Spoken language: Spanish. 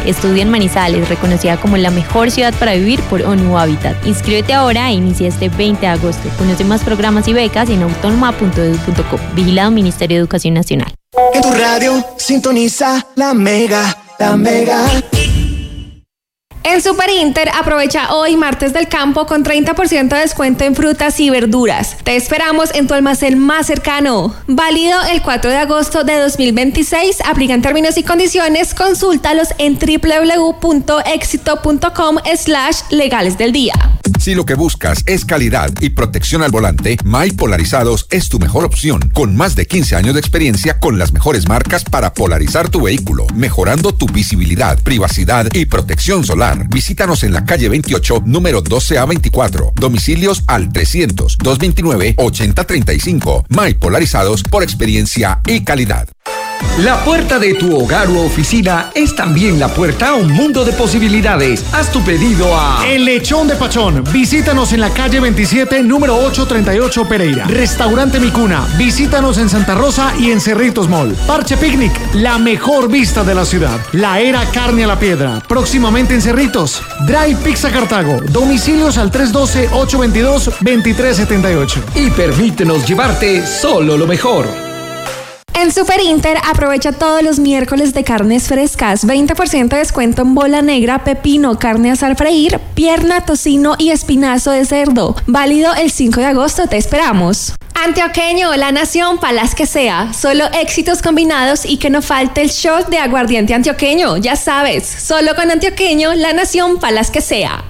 Estudia en Manizales, reconocida como la mejor ciudad para vivir por ONU Habitat. Inscríbete ahora e inicia este 20 de agosto. Conoce más programas y becas en autónoma.edu.co. Vigilado Ministerio de Educación Nacional. En tu radio sintoniza la Mega. En Super Inter, aprovecha hoy martes del campo con 30% de descuento en frutas y verduras. Te esperamos en tu almacén más cercano. Válido el 4 de agosto de 2026. Aplican términos y condiciones. Consúltalos en www.exito.com/legales del día. Si lo que buscas es calidad y protección al volante, My Polarizados es tu mejor opción. Con más de 15 años de experiencia con las mejores marcas para polarizar tu vehículo, mejorando tu visibilidad, privacidad y protección solar. Visítanos en la calle 28, número 12A24. Domicilios al 300-229-8035. My Polarizados, por experiencia y calidad. La puerta de tu hogar u oficina es también la puerta a un mundo de posibilidades. Haz tu pedido a El Lechón de Pachón. Visítanos en la calle 27, número 838 Pereira. Restaurante Mi Cuna. Visítanos en Santa Rosa y en Cerritos Mall. Parche Picnic, la mejor vista de la ciudad. La Era Carne a la Piedra. Próximamente en Cerritos. Drive Pizza Cartago. Domicilios al 312-822-2378. y permítenos llevarte solo lo mejor. En Super Inter, aprovecha todos los miércoles de carnes frescas. 20% de descuento en bola negra, pepino, carne asar freír, pierna, tocino y espinazo de cerdo. Válido el 5 de agosto, te esperamos. Antioqueño, la nación pa' las que sea. Solo éxitos combinados y que no falte el shot de aguardiente antioqueño. Ya sabes, solo con Antioqueño, la nación pa' las que sea.